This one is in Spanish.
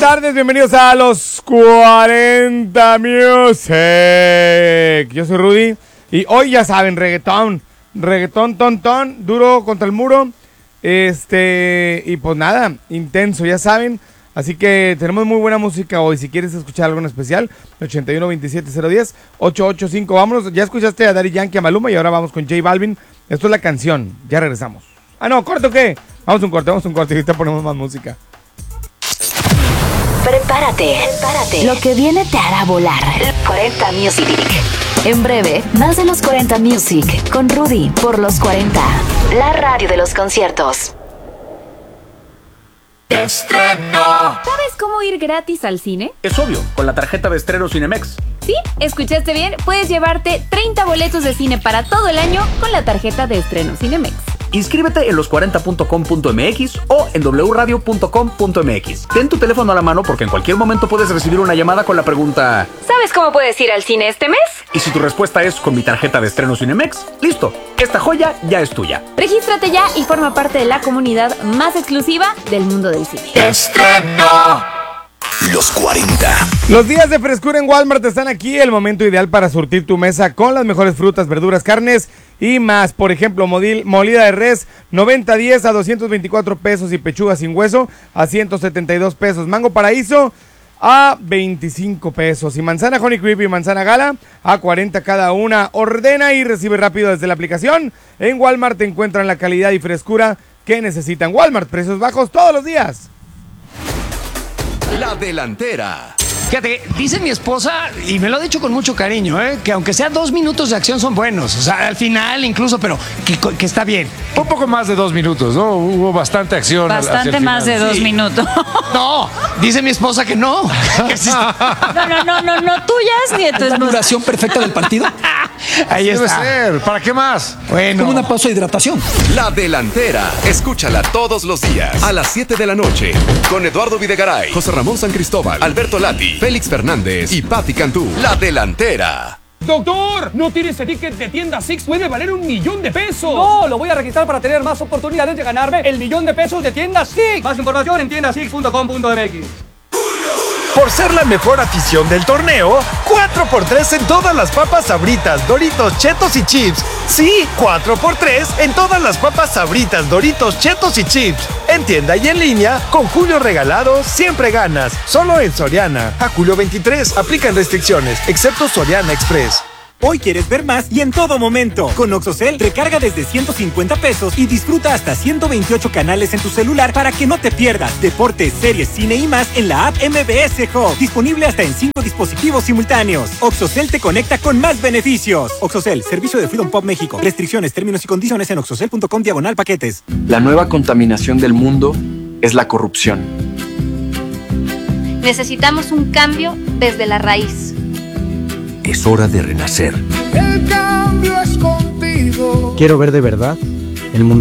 tardes, bienvenidos a los 40 Music. Yo soy Rudy y hoy ya saben, reggaetón, ton, duro contra el muro. Y pues nada, intenso, ya saben. Así que tenemos muy buena música hoy. Si quieres escuchar algo en especial, 81 27 010 885. Vámonos, ya escuchaste a Daddy Yankee, a Maluma y ahora vamos con J Balvin. Esto es la canción, ya regresamos. Ah, no, ¿corte o qué? Vamos a un corte y ahorita ponemos más música. Prepárate. Lo que viene te hará volar. 40 Music. En breve, más de los 40 Music con Rudy por los 40. La radio de los conciertos. Estreno. ¿Sabes cómo ir gratis al cine? Es obvio, con la tarjeta de estreno Cinemex. Sí, escuchaste bien. Puedes llevarte 30 boletos de cine para todo el año con la tarjeta de estreno Cinemex. Inscríbete en los40.com.mx o en wradio.com.mx. Ten tu teléfono a la mano porque en cualquier momento puedes recibir una llamada con la pregunta: ¿sabes cómo puedes ir al cine este mes? Y si tu respuesta es con mi tarjeta de estreno Cinemex, listo, esta joya ya es tuya. Regístrate ya y forma parte de la comunidad más exclusiva del mundo del cine. Estreno. Los 40. Los días de frescura en Walmart están aquí, el momento ideal para surtir tu mesa con las mejores frutas, verduras, carnes y más. Por ejemplo, molida de res 90-10 a 224 pesos y pechuga sin hueso a 172 pesos. Mango paraíso a 25 pesos y manzana Honey Creepy y manzana Gala a 40 cada una. Ordena y recibe rápido desde la aplicación. En Walmart te encuentran la calidad y frescura que necesitan. Walmart, precios bajos todos los días. La delantera. Fíjate, dice mi esposa, y me lo ha dicho con mucho cariño, que aunque sea 2 minutos de acción son buenos. O sea, al final incluso, pero que está bien. Un poco más de 2 minutos, ¿no? Hubo bastante acción. Bastante más de 2 minutos. No, dice mi esposa que no. No tuyas ni de tu ¿La esposa. duración perfecta del partido? Ahí Debe está. ser. ¿Para qué más? Bueno. Como una pausa de hidratación. La delantera. Escúchala todos los días a las 7 de la noche con Eduardo Videgaray, José Ramón San Cristóbal, Alberto Lati, Félix Fernández y Patti Cantú. La delantera. ¡Doctor! ¿No tienes ese ticket de tienda Six? ¡Puede valer $1,000,000! No, lo voy a registrar para tener más oportunidades de ganarme el $1,000,000 de tienda Six. Más información en tiendasix.com.mx. Por ser la mejor afición del torneo, 4x3 en todas las papas Sabritas, Doritos, Chetos y Chips. Sí, 4x3 en todas las papas Sabritas, Doritos, Chetos y Chips. En tienda y en línea, con Julio Regalado siempre ganas. Solo en Soriana. A julio 23, aplican restricciones, excepto Soriana Express. Hoy quieres ver más y en todo momento. Con Oxocel, recarga desde 150 pesos y disfruta hasta 128 canales en tu celular para que no te pierdas deportes, series, cine y más en la app MBS Hub. Disponible hasta en 5 dispositivos simultáneos. Oxocel te conecta con más beneficios. Oxocel, servicio de Freedom Pop México. Restricciones, términos y condiciones en oxocel.com/paquetes. La nueva contaminación del mundo es la corrupción. Necesitamos un cambio desde la raíz. Es hora de renacer. El cambio es contigo. Quiero ver de verdad el mundo